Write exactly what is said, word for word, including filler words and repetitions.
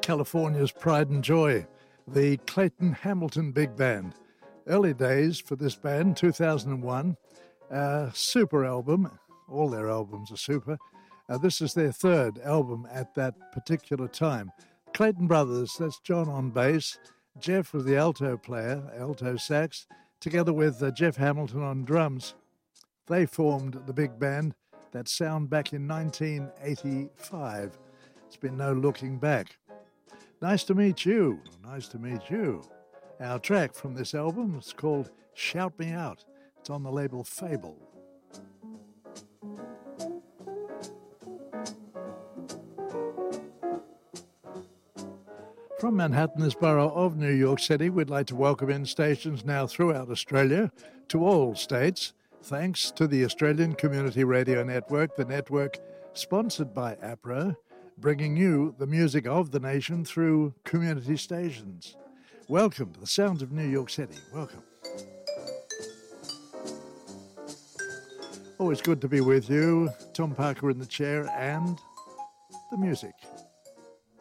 California's pride and joy, the Clayton Hamilton Big Band. Early days for this band, two thousand one, uh, super album. All their albums are super. Uh, this is their third album at that particular time. Clayton Brothers, that's John on bass, Jeff was the alto player, alto sax, together with uh, Jeff Hamilton on drums. They formed the big band, that sound back in nineteen eighty-five. It's been no looking back. Nice to meet you. Nice to meet you. Our track from this album is called Shout Me Out. It's on the label Fable. From Manhattan, borough of New York City, we'd like to welcome in stations now throughout Australia to all states, thanks to the Australian Community Radio Network, the network sponsored by APRA, bringing you the music of the nation through community stations. Welcome to the sounds of New York City. Welcome. Always good to be with you. Tom Parker in the chair and the music.